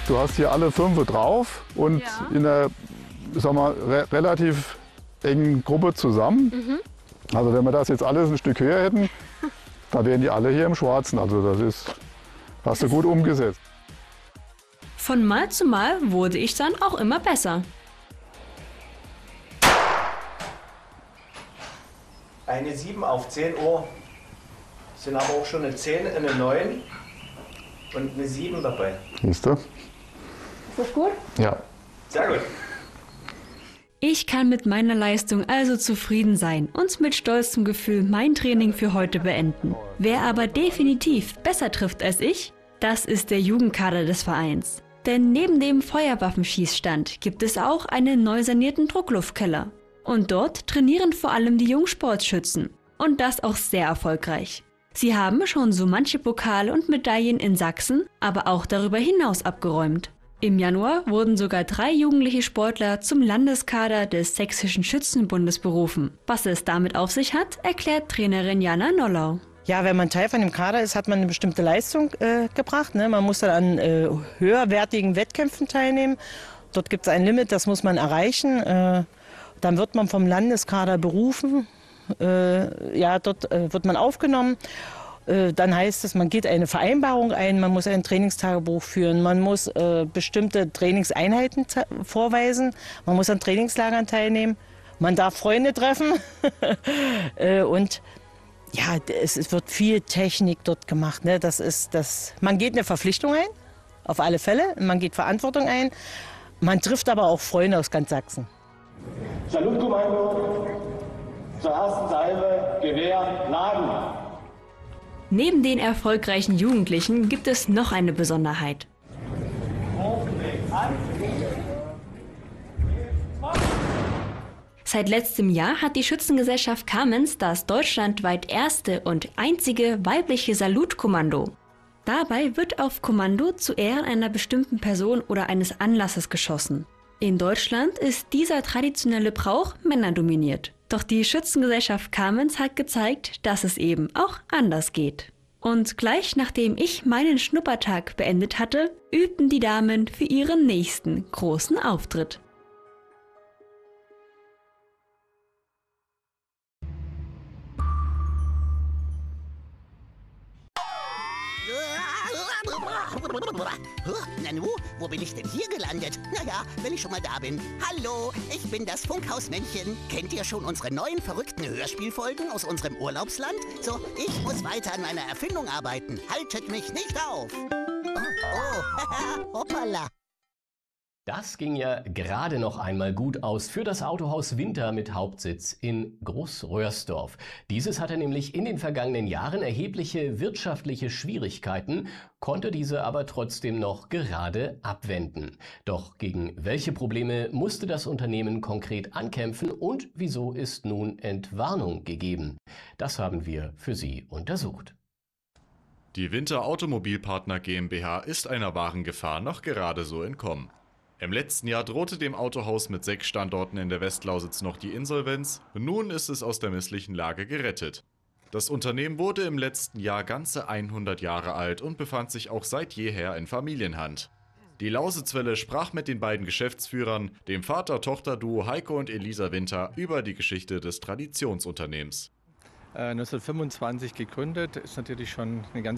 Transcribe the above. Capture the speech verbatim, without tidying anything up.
Du hast hier alle fünf drauf und Ja. in einer, sag mal, re relativ engen Gruppe zusammen. Mhm. Also wenn wir das jetzt alles ein Stück höher hätten, dann wären die alle hier im Schwarzen. Also das ist, hast du gut umgesetzt. Von Mal zu Mal wurde ich dann auch immer besser. Eine sieben auf zehn Uhr sind aber auch schon eine zehn, eine neun und eine sieben dabei. Siehst du? Ist das gut? Ja. Sehr gut. Ich kann mit meiner Leistung also zufrieden sein und mit stolzem Gefühl mein Training für heute beenden. Wer aber definitiv besser trifft als ich, das ist der Jugendkader des Vereins. Denn neben dem Feuerwaffenschießstand gibt es auch einen neu sanierten Druckluftkeller. Und dort trainieren vor allem die Jungsportschützen. Und das auch sehr erfolgreich. Sie haben schon so manche Pokale und Medaillen in Sachsen, aber auch darüber hinaus abgeräumt. Im Januar wurden sogar drei jugendliche Sportler zum Landeskader des Sächsischen Schützenbundes berufen. Was es damit auf sich hat, erklärt Trainerin Jana Nollau. Ja, wenn man Teil von dem Kader ist, hat man eine bestimmte Leistung äh, gebracht. Ne? Man muss dann an äh, höherwertigen Wettkämpfen teilnehmen. Dort gibt es ein Limit, das muss man erreichen. Äh, dann wird man vom Landeskader berufen. Äh, ja, dort äh, wird man aufgenommen. Äh, dann heißt es, man geht eine Vereinbarung ein, man muss ein Trainingstagebuch führen, man muss äh, bestimmte Trainingseinheiten vorweisen, man muss an Trainingslagern teilnehmen, man darf Freunde treffen äh, und ja, es, es wird viel Technik dort gemacht. Ne? Das ist das, man geht eine Verpflichtung ein, auf alle Fälle, man geht Verantwortung ein, man trifft aber auch Freunde aus ganz Sachsen. Salutkommando zur ersten Salve, Gewehr, Laden. Neben den erfolgreichen Jugendlichen gibt es noch eine Besonderheit. Seit letztem Jahr hat die Schützengesellschaft Kamenz das deutschlandweit erste und einzige weibliche Salutkommando. Dabei wird auf Kommando zu Ehren einer bestimmten Person oder eines Anlasses geschossen. In Deutschland ist dieser traditionelle Brauch männerdominiert. Doch die Schützengesellschaft Kamenz hat gezeigt, dass es eben auch anders geht. Und gleich nachdem ich meinen Schnuppertag beendet hatte, übten die Damen für ihren nächsten großen Auftritt. Nanu, wo bin ich denn hier gelandet? Naja, wenn ich schon mal da bin. Hallo, ich bin das Funkhausmännchen. Kennt ihr schon unsere neuen verrückten Hörspielfolgen aus unserem Urlaubsland? So, ich muss weiter an meiner Erfindung arbeiten. Haltet mich nicht auf. Oh, oh, hoppala. Das ging ja gerade noch einmal gut aus für das Autohaus Winter mit Hauptsitz in Großröhrsdorf. Dieses hatte nämlich in den vergangenen Jahren erhebliche wirtschaftliche Schwierigkeiten, konnte diese aber trotzdem noch gerade abwenden. Doch gegen welche Probleme musste das Unternehmen konkret ankämpfen und wieso ist nun Entwarnung gegeben? Das haben wir für Sie untersucht. Die Winter Automobilpartner GmbH ist einer wahren Gefahr noch gerade so entkommen. Im letzten Jahr drohte dem Autohaus mit sechs Standorten in der Westlausitz noch die Insolvenz. Nun ist es aus der misslichen Lage gerettet. Das Unternehmen wurde im letzten Jahr ganze hundert Jahre alt und befand sich auch seit jeher in Familienhand. Die Lausitzwelle sprach mit den beiden Geschäftsführern, dem Vater-Tochter-Duo Heiko und Elisa Winter, über die Geschichte des Traditionsunternehmens. neunzehnhundertfünfundzwanzig gegründet, ist natürlich schon eine ganz